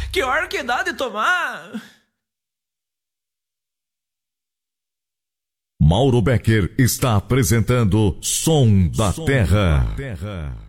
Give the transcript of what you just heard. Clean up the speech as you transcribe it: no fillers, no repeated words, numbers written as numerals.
Que hora que dá de tomar? Mauro Becker está apresentando Som da Terra.